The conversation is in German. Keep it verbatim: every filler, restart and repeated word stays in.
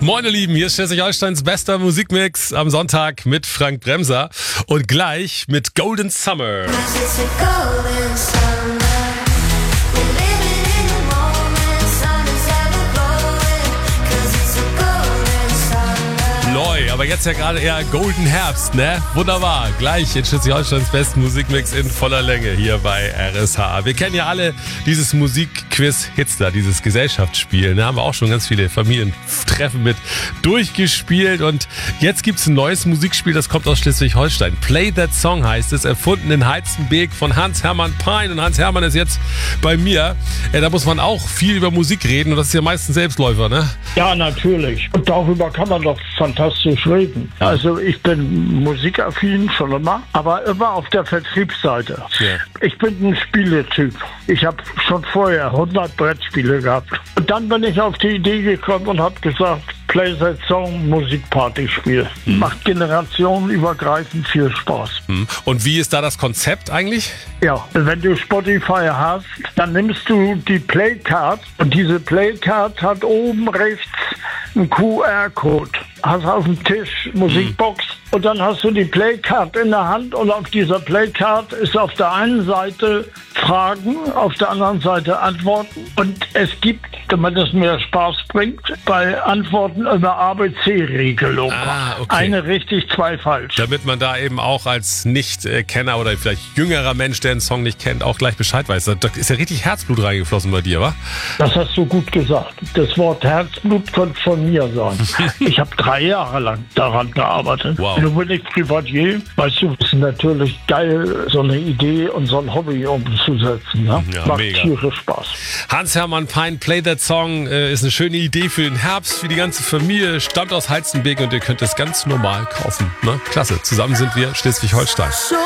Moin ihr Lieben, hier ist Schleswig-Holsteins bester Musikmix am Sonntag mit Frank Bremser und gleich mit Golden Summer. Neu, aber jetzt ja gerade eher Golden Herbst, ne? Wunderbar, gleich in Schleswig-Holsteins besten Musikmix in voller Länge hier bei R S H. Wir kennen ja alle dieses Musikquiz Hitster, dieses Gesellschaftsspiel. Da haben wir auch schon ganz viele Familientreffen mit durchgespielt und jetzt gibt's ein neues Musikspiel, das kommt aus Schleswig-Holstein. Play That Song heißt es, erfunden in Heizenbeek von Hans-Hermann Pein und Hans-Hermann ist jetzt bei mir. Ja, da muss man auch viel über Musik reden und das ist ja meistens Selbstläufer, ne? Ja, natürlich. Und darüber kann man doch fantastisch reden. Also ich bin musikaffin schon immer, aber immer auf der Vertriebsseite. Ja. Ich bin ein Spieletyp. Ich habe schon vorher hundert Brettspiele gehabt. Und dann bin ich auf die Idee gekommen und habe gesagt, Play That Song, Musikpartyspiel. Hm. Macht generationenübergreifend viel Spaß. Hm. Und wie ist da das Konzept eigentlich? Ja, wenn du Spotify hast, dann nimmst du die Playcard und diese Playcard hat oben rechts einen Q R-Code. Hast auf dem Tisch Musikbox hm. und dann hast du die Playcard in der Hand und auf dieser Playcard ist auf der einen Seite Fragen, auf der anderen Seite Antworten und es gibt, damit es mehr Spaß bringt, bei Antworten eine A B C-Regelung. Ah, okay. Eine richtig, zwei falsch. Damit man da eben auch als Nicht-Kenner oder vielleicht jüngerer Mensch, der einen Song nicht kennt, auch gleich Bescheid weiß. Da ist ja richtig Herzblut reingeflossen bei dir, wa? Das hast du gut gesagt. Das Wort Herzblut könnte von mir sein. Ich habe drei Jahre lang daran gearbeitet. Wow. Nun bin ich Privatier. Weißt du, es ist natürlich geil, so eine Idee und so ein Hobby umzusetzen. Ne? Ja, macht mega. tierisch Spaß. Hans-Hermann Pein, Play That Song, äh, ist eine schöne Idee für den Herbst, für die ganze Familie, stammt aus Heizenbeek und ihr könnt es ganz normal kaufen. Ne? Klasse, zusammen sind wir Schleswig-Holstein.